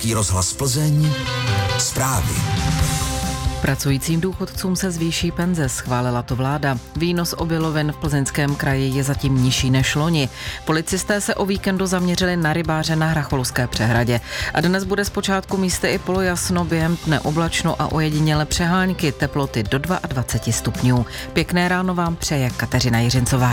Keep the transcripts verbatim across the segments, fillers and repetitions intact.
Český rozhlas Plzeň, zprávy. Pracujícím důchodcům se zvýší penze, schválila to vláda. Výnos obilovin v Plzeňském kraji je zatím nižší než loni. Policisté se o víkendu zaměřili na rybáře na Hracholské přehradě. A dnes bude zpočátku místy i polojasno, během dne oblačno a ojediněle přehánky, teploty do dvacet dva stupňů. Pěkné ráno vám přeje Kateřina Jiřincová.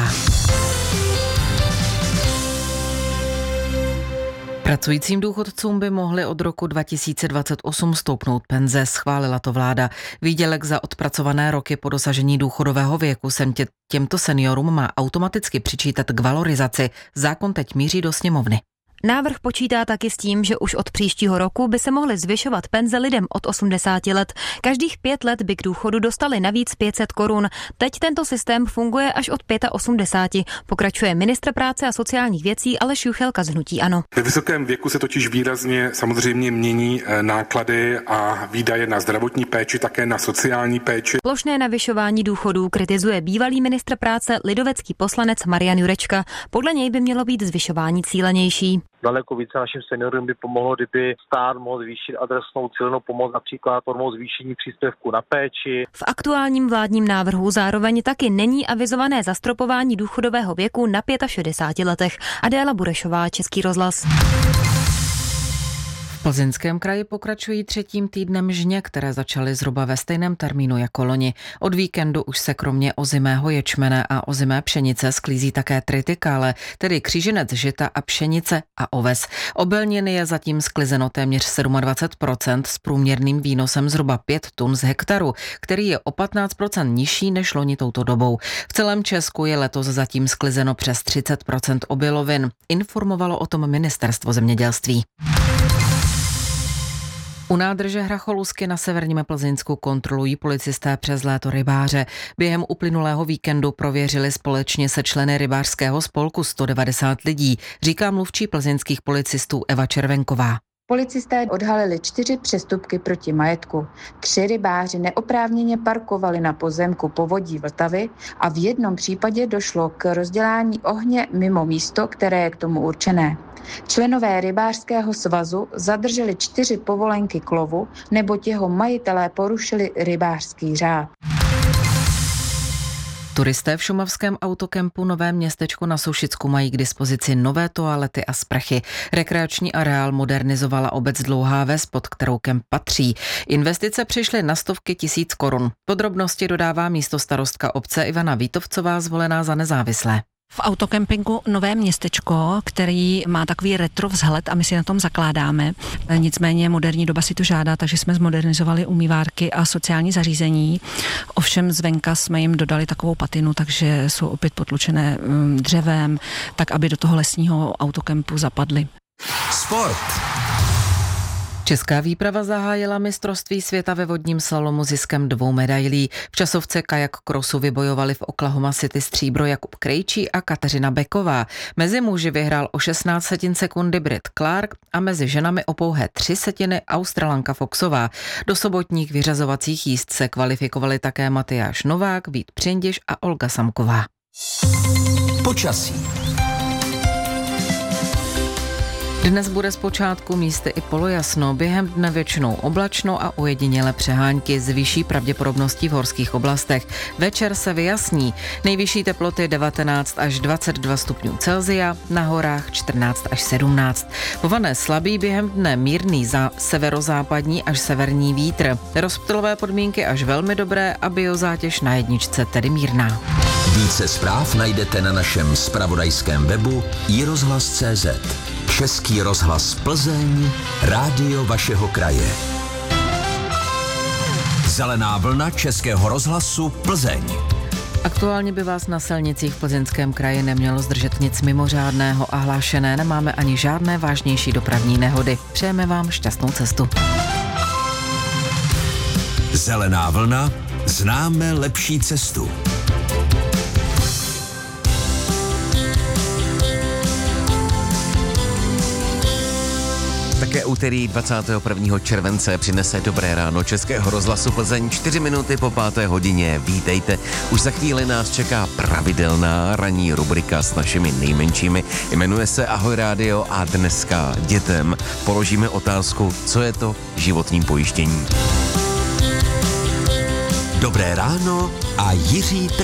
Pracujícím důchodcům by mohly od roku dva tisíce dvacet osm stoupnout penze, schválila to vláda. Výdělek za odpracované roky po dosažení důchodového věku se tě, těmto seniorům má automaticky přičítat k valorizaci. Zákon teď míří do sněmovny. Návrh počítá taky s tím, že už od příštího roku by se mohly zvyšovat penze lidem od osmdesáti let. Každých pět let by k důchodu dostali navíc pět set korun. Teď tento systém funguje až od osmdesáti pěti. Pokračuje ministr práce a sociálních věcí Aleš Juchelka z hnutí ANO. Ve vysokém věku se totiž výrazně samozřejmě mění náklady a výdaje na zdravotní péči, také na sociální péči. Plošné navyšování důchodů kritizuje bývalý ministr práce lidovecký poslanec Marian Jurečka. Podle něj by mělo být zvyšování cílenější. Daleko více našim seniorům by pomohlo, kdyby stát mohl zvýšit adresnou cílenou pomoc, například formou zvýšení příspěvku na péči. V aktuálním vládním návrhu zároveň taky není avizované zastropování důchodového věku na šedesáti pěti letech. Adéla Burešová, Český rozhlas. V Plzeňském kraji pokračují třetím týdnem žně, které začaly zhruba ve stejném termínu jako loni. Od víkendu už se kromě ozimého ječmene a ozimé pšenice sklízí také tritikale, tedy kříženec žita a pšenice a oves. Obilniny je zatím sklizeno téměř dvacet sedm procent s průměrným výnosem zhruba pět tun z hektaru, který je o patnáct procent nižší než loni touto dobou. V celém Česku je letos zatím sklizeno přes třicet procent obilovin, informovalo o tom ministerstvo zemědělství. U nádrže Hracholusky na severním Plzeňsku kontrolují policisté přes léto rybáře. Během uplynulého víkendu prověřili společně se členy rybářského spolku sto devadesát lidí, říká mluvčí plzeňských policistů Eva Červenková. Policisté odhalili čtyři přestupky proti majetku. Tři rybáři neoprávněně parkovali na pozemku povodí Vltavy a v jednom případě došlo k rozdělání ohně mimo místo, které je k tomu určené. Členové rybářského svazu zadrželi čtyři povolenky k lovu, neboť jeho majitelé porušili rybářský řád. Turisté v šumavském autokempu Nové Městečko na Sušicku mají k dispozici nové toalety a sprchy. Rekreační areál modernizovala obec Dlouhá Ves, pod kterou kemp patří. Investice přišly na stovky tisíc korun. Podrobnosti dodává místostarostka obce Ivana Vítovcová, zvolená za nezávislé. V autokempingu Nové Městečko, který má takový retro vzhled a my si na tom zakládáme. Nicméně moderní doba si to žádá, takže jsme zmodernizovali umývárky a sociální zařízení. Ovšem zvenka jsme jim dodali takovou patinu, takže jsou opět potlučené dřevem, tak aby do toho lesního autokempu zapadly. Sport. Česká výprava zahájila mistrovství světa ve vodním slalomu ziskem dvou medailí. V časovce kajak krosu vybojovali v Oklahoma City stříbro Jakub Krejčí a Kateřina Beková. Mezi muži vyhrál o šestnáct setin sekundy Brit Clark a mezi ženami o pouhé tři setiny Australanka Foxová. Do sobotních vyřazovacích jízd se kvalifikovali také Matyáš Novák, Vít Přindiš a Olga Samková. Počasí. Dnes bude zpočátku místy i polojasno, během dne většinou oblačno a ojediněle přehánky s vyšší pravděpodobností v horských oblastech. Večer se vyjasní. Nejvyšší teploty devatenáct až dvacet dva stupňů Celsia, na horách čtrnáct až sedmnáct. Pované slabý, během dne mírný za severozápadní až severní vítr. Rozptylové podmínky až velmi dobré a biozátěž na jedničce tedy mírná. Více zpráv najdete na našem zpravodajském webu i rozhlas tečka cé zet. Český rozhlas Plzeň, rádio vašeho kraje. Zelená vlna Českého rozhlasu Plzeň. Aktuálně by vás na silnicích v Plzeňském kraji nemělo zdržet nic mimořádného a hlášené nemáme ani žádné vážnější dopravní nehody. Přejeme vám šťastnou cestu. Zelená vlna, známe lepší cestu. Tak Hezké úterý dvacátého prvního července přinese Dobré ráno Českého rozhlasu Plzeň čtyři minuty po páté hodině. Vítejte. Už za chvíli nás čeká pravidelná ranní rubrika s našimi nejmenšími. Jmenuje se Ahoj rádio a dneska dětem položíme otázku, co je to životní pojištění. Dobré ráno a Jiří Trpiš.